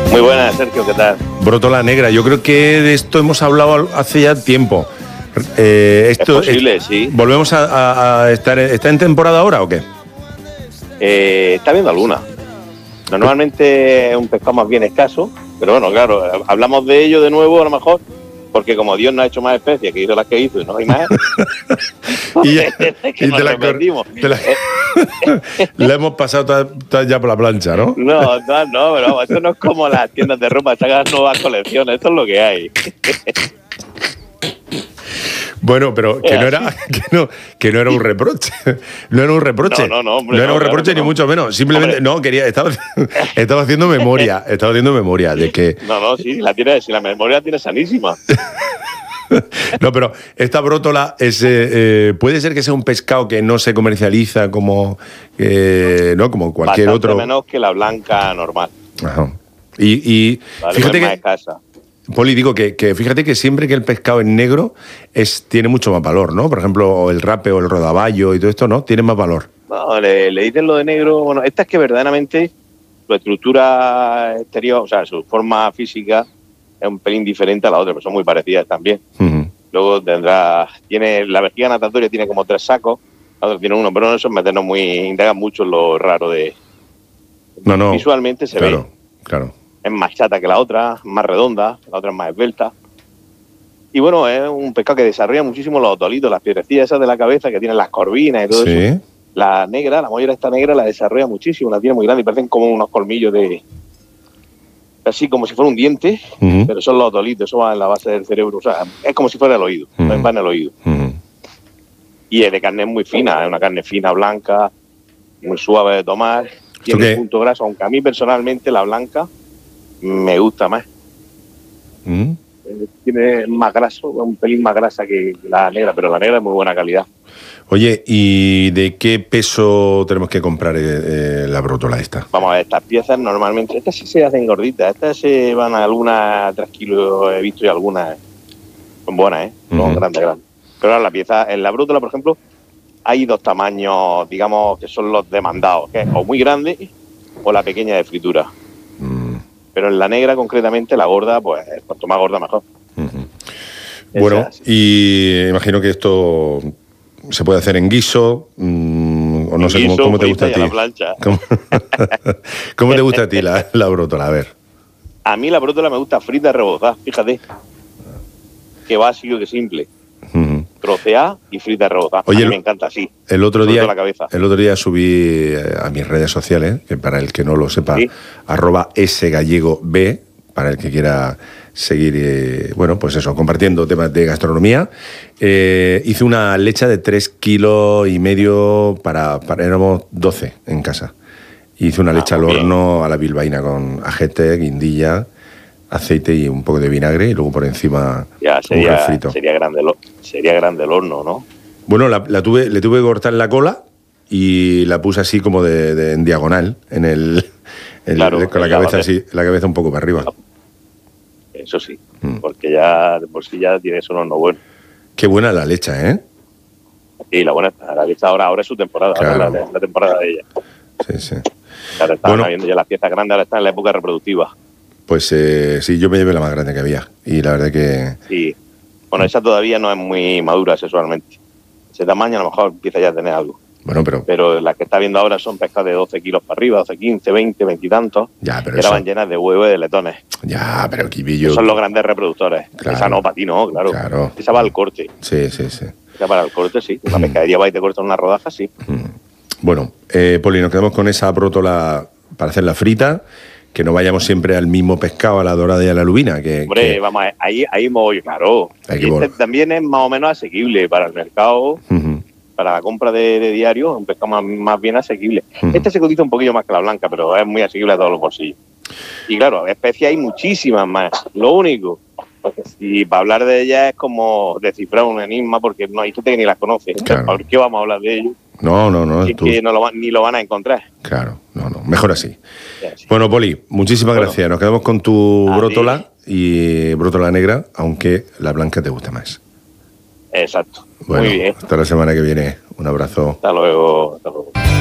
Muy buenas, Sergio, ¿qué tal? Brótola negra, yo creo que de esto hemos hablado hace ya tiempo. Es posible, sí. ¿Volvemos a estar? ¿Está en temporada ahora o qué? Está viendo alguna. Normalmente es un pescado más bien escaso, pero bueno, claro, hablamos de ello de nuevo a lo mejor, porque como Dios no ha hecho más especies que hizo las que hizo y no hay más, la hemos pasado todas ya por la plancha, ¿no? No, pero eso no es como las tiendas de ropa, sacan nuevas colecciones, esto es lo que hay. Bueno, pero que no era un reproche. No era un reproche. No, hombre, no era un reproche ni mucho menos. Simplemente, estaba haciendo memoria. Estaba haciendo memoria de que. No, sí, la memoria tiene sanísima. No, pero esta brótola puede ser que sea un pescado que no se comercializa como como cualquier Bastante otro. menos que la blanca normal. Ajá. Y vale, fíjate más que. escasa. Poli, digo que fíjate que siempre que el pescado es negro tiene mucho más valor, ¿no? Por ejemplo, el rape o el rodaballo y todo esto, ¿no? Tiene más valor. No, le dicen lo de negro. Bueno, esta es que verdaderamente su estructura exterior, o sea, su forma física es un pelín diferente a la otra, pero son muy parecidas también. Uh-huh. Luego tiene la vejiga natatoria tiene como 3 sacos, la otra tiene 1, pero eso es meternos indagan mucho en lo raro de. No. Visualmente se ve. Claro. Es más chata que la otra, más redonda, la otra es más esbelta. Y bueno, es un pescado que desarrolla muchísimo los otolitos, las piedrecillas esas de la cabeza que tienen las corvinas y todo eso. La mollera esta negra la desarrolla muchísimo, la tiene muy grande y parecen como unos colmillos así como si fuera un diente, uh-huh. Pero son los otolitos, eso va en la base del cerebro, o sea, es como si fuera el oído, uh-huh. Va en el oído. Uh-huh. Y es de carne muy fina, es una carne fina, blanca, muy suave de tomar, tiene un punto graso, aunque a mí personalmente la blanca me gusta más. Tiene más graso, un pelín más grasa que la negra, pero la negra es muy buena calidad. Oye, ¿y de qué peso tenemos que comprar la brótola esta? Vamos a ver, estas piezas normalmente, estas sí se hacen gorditas, estas se van a algunas 3 kilos, he visto, y algunas son buenas, son uh-huh. grandes. Pero ahora la pieza, en la brótola, por ejemplo, hay 2 tamaños, digamos, que son los demandados, que es o muy grande o la pequeña de fritura. Pero en la negra, concretamente, la gorda, pues cuanto más gorda, mejor. Uh-huh. Bueno, y imagino que esto se puede hacer en guiso, o no sé cómo te gusta a ti. ¿Cómo te gusta a ti la brótola? A ver. A mí la brótola me gusta frita rebozada, fíjate. Qué básico, qué simple. Uh-huh. Troceada y frita rebozada. Oye, a mí me encanta así. El otro día subí a mis redes sociales, que para el que no lo sepa, ¿sí? @sgallegob, para el que quiera seguir, pues eso, compartiendo temas de gastronomía. Hice una lecha de 3,5 kilos para éramos 12 en casa. Hice una lecha al horno a la bilbaína con ajete, guindilla, aceite y un poco de vinagre y luego por encima un refrito. Sería grande el horno, ¿no? Bueno, le tuve que cortar la cola y la puse así como en diagonal, con la cabeza así, la cabeza un poco para arriba. Eso sí, porque ya de por sí ya tienes un horno bueno. Qué buena la lecha, ¿eh? Sí, la lecha ahora es su temporada, claro. Ahora es la temporada de ella. Sí. Ahora están viendo ya las piezas grandes, ahora están en la época reproductiva. Pues sí, yo me llevé la más grande que había y la verdad que... Sí, bueno, esa todavía no es muy madura sexualmente. Ese tamaño a lo mejor empieza ya a tener algo. Bueno, pero las que está viendo ahora son pescados de 12 kilos para arriba, 12, 15, 20 y tantos. Ya, pero que van llenas de huevos y de letones. Ya, pero Quibillo... Son los grandes reproductores. Claro. Esa no, para ti no, claro. Esa va al corte. Sí. Esa para el corte, sí. La pescadería va y te corta una rodaja, sí. Bueno, Poli, nos quedamos con esa brótola para hacer la frita, que no vayamos siempre al mismo pescado, a la dorada y a la lubina. Hombre, vamos, ahí voy, claro. Este también es más o menos asequible para el mercado, para la compra de diario, un pescado más bien asequible. Este se cotiza un poquillo más que la blanca, pero es muy asequible a todos los bolsillos. Y claro, especies hay muchísimas más. Lo único, porque si para hablar de ellas es como descifrar un enigma, porque no hay gente que ni las conoce. Claro. ¿Por qué vamos a hablar de ellos? No. Es que ni lo van a encontrar. Claro, no. Mejor así. Bueno, Poli, muchísimas gracias. Nos quedamos con tu brótola y brótola negra, aunque la blanca te gusta más. Exacto. Bueno, muy bien. Hasta la semana que viene. Un abrazo. Hasta luego.